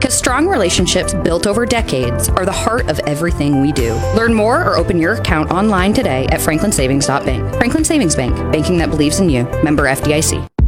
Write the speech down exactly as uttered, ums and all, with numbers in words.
because strong relationships built over decades are the heart of everything we do. Learn more or open your account online today at franklin savings dot bank. Franklin Savings Bank, banking that believes in you. Member F D I C.